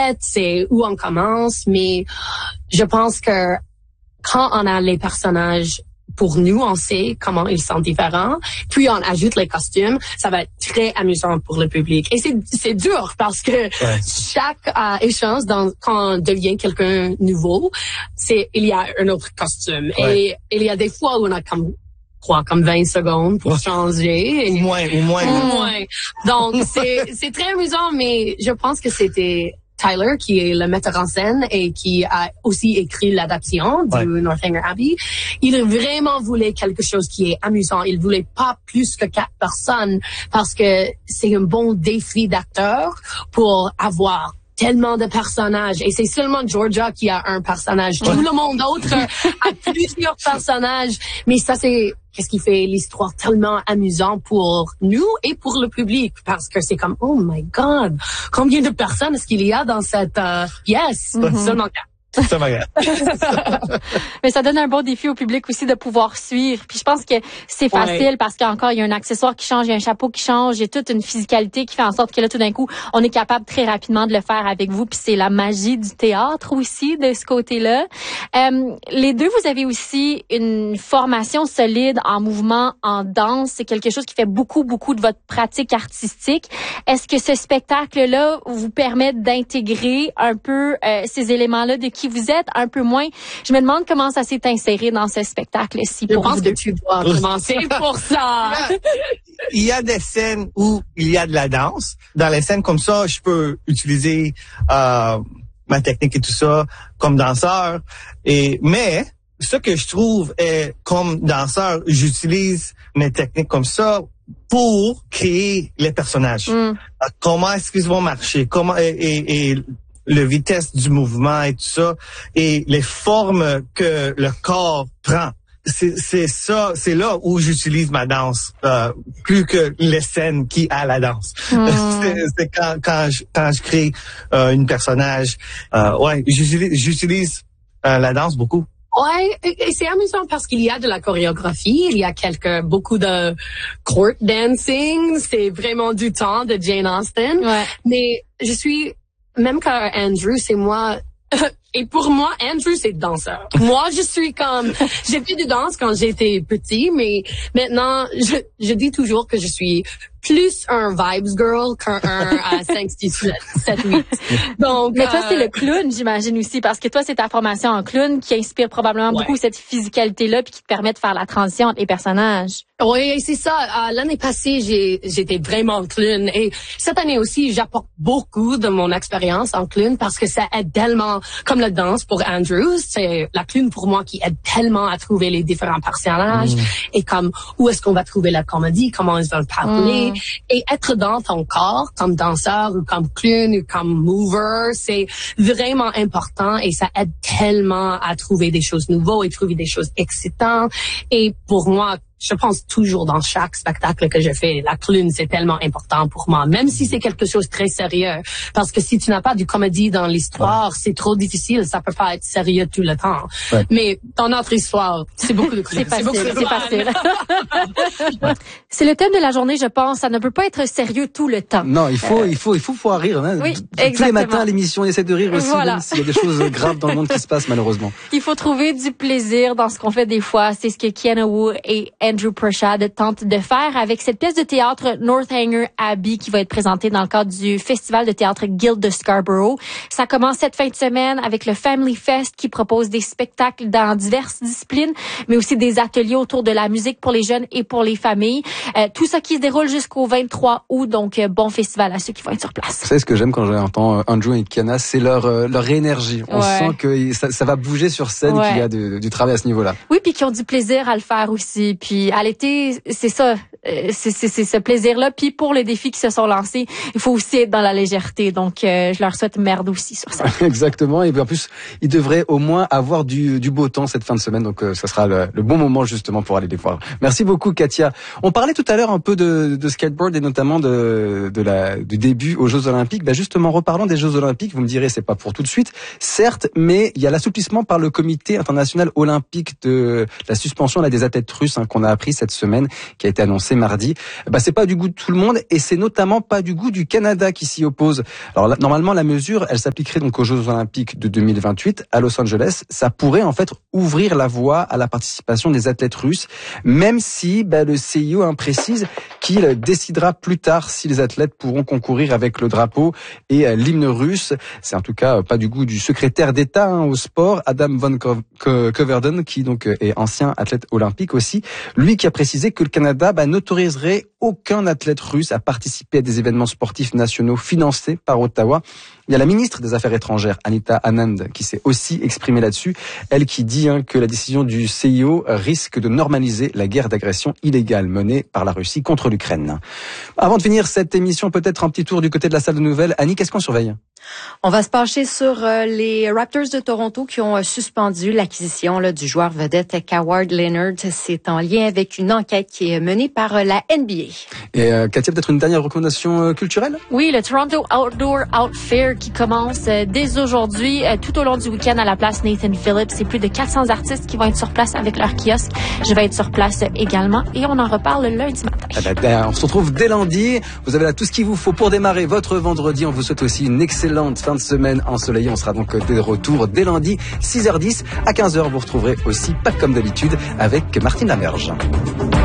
c'est où on commence, mais je pense que quand on a les personnages, pour nous, on sait comment ils sont différents. Puis on ajoute les costumes, ça va être très amusant pour le public. Et c'est dur parce que chaque échange quand on devient quelqu'un nouveau, il y a un autre costume. Ouais. Et il y a des fois où on a comme 20 secondes pour changer. Ou moins. Donc c'est très amusant, mais je pense que c'était Tyler, qui est le metteur en scène et qui a aussi écrit l'adaptation du Northanger Abbey. Il vraiment voulait quelque chose qui est amusant. Il voulait pas plus que 4 personnes parce que c'est un bon défi d'acteur pour avoir tellement de personnages. Et c'est seulement Georgia qui a un personnage. Tout le monde d'autre a plusieurs personnages. Mais ça, c'est qu'est-ce qui fait l'histoire tellement amusante pour nous et pour le public. Parce que c'est comme, oh my God, combien de personnes est-ce qu'il y a dans cette seulement 4. Ça va. Mais ça donne un bon défi au public aussi de pouvoir suivre. Puis je pense que c'est facile parce qu'encore il y a un accessoire qui change, il y a un chapeau qui change, il y a toute une physicalité qui fait en sorte que là tout d'un coup on est capable très rapidement de le faire avec vous. Puis c'est la magie du théâtre aussi de ce côté-là. Les deux, vous avez aussi une formation solide en mouvement, en danse. C'est quelque chose qui fait beaucoup de votre pratique artistique. Est-ce que ce spectacle-là vous permet d'intégrer un peu ces éléments-là de qui vous êtes, un peu moins? Je me demande comment ça s'est inséré dans ce spectacle-ci. Je pense que tu dois commencer pour ça. Il y a des scènes où il y a de la danse. Dans les scènes comme ça, je peux utiliser ma technique et tout ça comme danseur. Mais ce que je trouve est, comme danseur, j'utilise mes techniques comme ça pour créer les personnages. Comment est-ce qu'ils vont marcher? Comment et le vitesse du mouvement et tout ça, et les formes que le corps prend. C'est ça, c'est là où j'utilise ma danse, plus que les scènes qui a la danse. C'est quand je crée une personnage, j'utilise la danse beaucoup. Ouais, et c'est amusant parce qu'il y a de la chorégraphie, il y a beaucoup de court dancing, c'est vraiment du temps de Jane Austen. Ouais. Mais même quand Andrew, c'est moi, et pour moi, Andrew, c'est danseur. Moi, j'ai fait du danse quand j'étais petit, mais maintenant, je dis toujours que je suis plus un vibes girl qu'un 5, 6, 7, 8. Donc, mais toi, c'est le clown, j'imagine aussi, parce que toi, c'est ta formation en clown qui inspire probablement beaucoup cette physicalité-là puis qui te permet de faire la transition entre les personnages. Oui, c'est ça. L'année passée, j'étais vraiment clown. Et cette année aussi, j'apporte beaucoup de mon expérience en clown parce que ça aide tellement, comme la danse pour Andrew, c'est la clown pour moi qui aide tellement à trouver les différents personnages et comme où est-ce qu'on va trouver la comédie, comment ils vont parler. Et être dans ton corps comme danseur ou comme clown ou comme mover, c'est vraiment important et ça aide tellement à trouver des choses nouvelles et trouver des choses excitantes. Et pour moi, je pense toujours dans chaque spectacle que je fais, la clown, c'est tellement important pour moi, même si c'est quelque chose de très sérieux. Parce que si tu n'as pas du comédie dans l'histoire, c'est trop difficile, ça peut pas être sérieux tout le temps. Ouais. Mais dans notre histoire, c'est beaucoup de clown. C'est facile. C'est le thème de la journée, je pense. Ça ne peut pas être sérieux tout le temps. Non, il faut pouvoir rire. Hein. Oui, exactement. Tous les matins, l'émission, on essaie de rire aussi, même s'il y a des choses graves dans le monde qui se passent, malheureusement. Il faut trouver du plaisir dans ce qu'on fait des fois. C'est ce que Kiana Wu et Andrew Pritchard tente de faire avec cette pièce de théâtre Northanger Abbey qui va être présentée dans le cadre du Festival de théâtre Guild de Scarborough. Ça commence cette fin de semaine avec le Family Fest qui propose des spectacles dans diverses disciplines, mais aussi des ateliers autour de la musique pour les jeunes et pour les familles. Tout ça qui se déroule jusqu'au 23 août, donc bon festival à ceux qui vont être sur place. Vous savez ce que j'aime quand j'entends Andrew et Kiana, c'est leur énergie. On sent que ça va bouger sur scène, qu'il y a du travail à ce niveau-là. Oui, puis qu'ils ont du plaisir à le faire aussi. Puis à l'été, c'est ça, c'est ce plaisir-là. Puis pour les défis qui se sont lancés, il faut aussi être dans la légèreté. Donc je leur souhaite merde aussi sur ça. Exactement. Et puis en plus, ils devraient au moins avoir du beau temps cette fin de semaine. Donc ça sera le bon moment justement pour aller les voir. Merci beaucoup, Katia. On parlait tout à l'heure un peu de skateboard et notamment du début aux Jeux Olympiques. Bah justement, reparlons des Jeux Olympiques. Vous me direz, c'est pas pour tout de suite, certes, mais il y a l'assouplissement par le Comité international olympique de la suspension des athlètes russes qu'on a appris cette semaine, qui a été annoncé annoncé mardi. C'est pas du goût de tout le monde et c'est notamment pas du goût du Canada qui s'y oppose. Alors là, normalement, la mesure, elle s'appliquerait donc aux Jeux Olympiques de 2028 à Los Angeles. Ça pourrait en fait ouvrir la voie à la participation des athlètes russes, même si le CIO précise qu'il décidera plus tard si les athlètes pourront concourir avec le drapeau et l'hymne russe. C'est en tout cas pas du goût du secrétaire d'État au sport, Adam von Koverden, qui donc est ancien athlète olympique aussi. Lui qui a précisé que le Canada n'autoriserait aucun athlète russe à participer à des événements sportifs nationaux financés par Ottawa. Il y a la ministre des Affaires étrangères, Anita Anand, qui s'est aussi exprimée là-dessus. Elle qui dit que la décision du CIO risque de normaliser la guerre d'agression illégale menée par la Russie contre l'Ukraine. Avant de finir cette émission, peut-être un petit tour du côté de la salle de nouvelles. Annie, qu'est-ce qu'on surveille? On va se pencher sur les Raptors de Toronto qui ont suspendu l'acquisition du joueur vedette Kawhi Leonard. C'est en lien avec une enquête qui est menée par la NBA. Et Katia, peut-être une dernière recommandation culturelle? Oui, le Toronto Outdoor Out Fair qui commence dès aujourd'hui, tout au long du week-end à la place Nathan Phillips. C'est plus de 400 artistes qui vont être sur place avec leur kiosque. Je vais être sur place également et on en reparle lundi matin. On se retrouve dès lundi. Vous avez là tout ce qu'il vous faut pour démarrer votre vendredi. On vous souhaite aussi une excellente fin de semaine ensoleillée. On sera donc de retour dès lundi, 6h10 à 15h. Vous retrouverez aussi, pas comme d'habitude, avec Martine Lamerge.